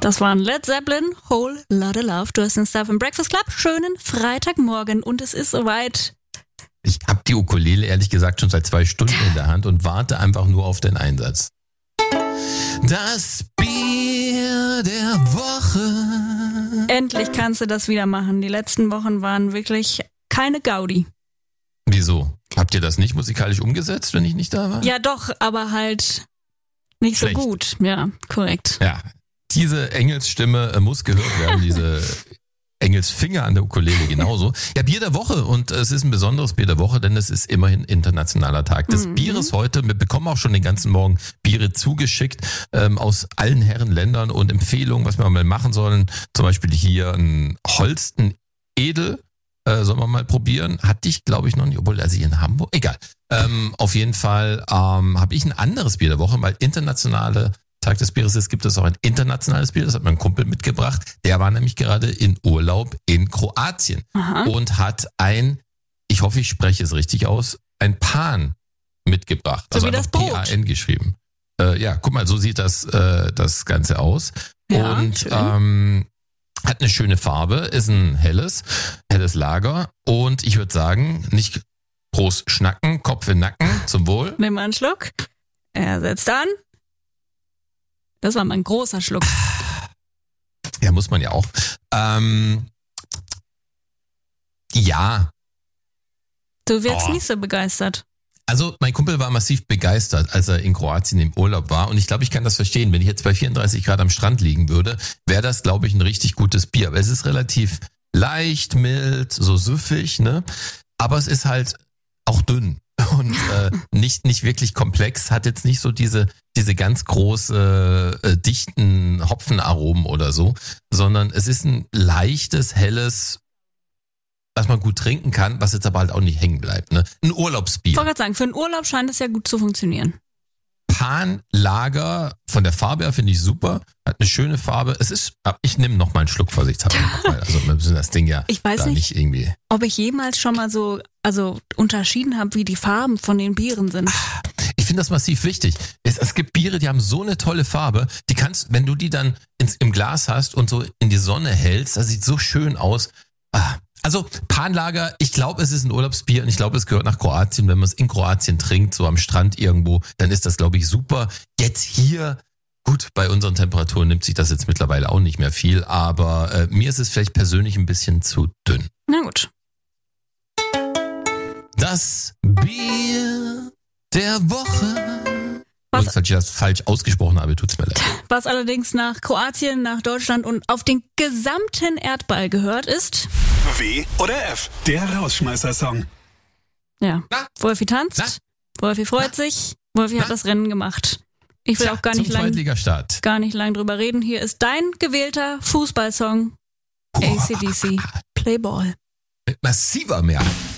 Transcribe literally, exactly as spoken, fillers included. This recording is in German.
Das waren Led Zeppelin, Whole Lotta Love. Du hast den Stuff im Breakfast Club. Schönen Freitagmorgen und es ist soweit. Ich habe die Ukulele ehrlich gesagt schon seit zwei Stunden in der Hand und warte einfach nur auf den Einsatz. Das Bier der Woche. Endlich kannst du das wieder machen. Die letzten Wochen waren wirklich keine Gaudi. Wieso? Habt ihr das nicht musikalisch umgesetzt, wenn ich nicht da war? Ja doch, aber halt nicht Schlecht. so gut. Ja, korrekt. Ja, diese Engelsstimme äh, muss gehört werden, diese Engelsfinger an der Ukulele genauso. Ja, Bier der Woche und es ist ein besonderes Bier der Woche, denn es ist immerhin internationaler Tag des Mhm. Bieres heute. Wir bekommen auch schon den ganzen Morgen Biere zugeschickt ähm, aus allen Herren Ländern und Empfehlungen, was wir mal machen sollen. Zum Beispiel hier ein Holsten Edel. Äh, sollen wir mal probieren. Hatte ich, glaube ich, noch nicht, obwohl, also hier in Hamburg, egal. Ähm, auf jeden Fall ähm, habe ich ein anderes Bier der Woche, weil internationale Tag des Bieres ist, gibt es auch ein internationales Bier, das hat mein Kumpel mitgebracht. Der war nämlich gerade in Urlaub in Kroatien Aha. und hat ein, ich hoffe, ich spreche es richtig aus, ein Pan mitgebracht. So wie einfach das Brot. P A N geschrieben. Äh, ja, guck mal, so sieht das, äh, das Ganze aus. Ja, und schön. ähm, hat eine schöne Farbe, ist ein helles, helles Lager. Und ich würde sagen, nicht groß schnacken, Kopf in Nacken, zum Wohl. Nimm mal einen Schluck. Er setzt an. Das war mal ein großer Schluck. Ja, muss man ja auch. Ähm, ja, Du wirkst Oh. nicht so begeistert. also mein Kumpel war massiv begeistert, als er in Kroatien im Urlaub war. Und ich glaube, ich kann das verstehen. Wenn ich jetzt bei vierunddreißig Grad am Strand liegen würde, wäre das, glaube ich, ein richtig gutes Bier. Aber es ist relativ leicht, mild, so süffig, ne? Aber es ist halt auch dünn und äh, nicht nicht wirklich komplex. Hat jetzt nicht so diese diese ganz große äh, dichten Hopfenaromen oder so, sondern es ist ein leichtes, helles, was man gut trinken kann, was jetzt aber halt auch nicht hängen bleibt. Ne? Ein Ich Urlaubsbier. wollte gerade sagen, für einen Urlaub scheint es ja gut zu funktionieren. Pan-Lager, von der Farbe her finde ich super, hat eine schöne Farbe. Es ist, ich nehme noch mal einen Schluck vorsichtshalber. Weil, also wir müssen das Ding ja Ich weiß da nicht. nicht irgendwie. Ob ich jemals schon mal so also unterschieden habe, wie die Farben von den Bieren sind. Ich finde das massiv wichtig. Es, es gibt Biere, die haben so eine tolle Farbe, die kannst, wenn du die dann ins, im Glas hast und so in die Sonne hältst, das sieht so schön aus. Ah. Also Panlager, ich glaube, es ist ein Urlaubsbier und ich glaube, es gehört nach Kroatien. Wenn man es in Kroatien trinkt, so am Strand irgendwo, dann ist das, glaube ich, super. Jetzt hier, gut, bei unseren Temperaturen nimmt sich das jetzt mittlerweile auch nicht mehr viel, aber äh, mir ist es vielleicht persönlich ein bisschen zu dünn. Na gut. Das Bier der Woche. Was- Und falls ich das falsch ausgesprochen habe, tut's mir leid. Was allerdings nach Kroatien, nach Deutschland und auf den gesamten Erdball gehört ist, W oder F? Der Rausschmeißer-Song. ja, Na? Wolfi tanzt, Na? Wolfi freut sich, Wolfi hat Na? das Rennen gemacht. Ich will Tja, auch gar zum nicht lang, Zweitligastart. gar nicht lang drüber reden. Hier ist dein gewählter Fußballsong. A C D C. Play Ball. Mit massiver Mehrheit.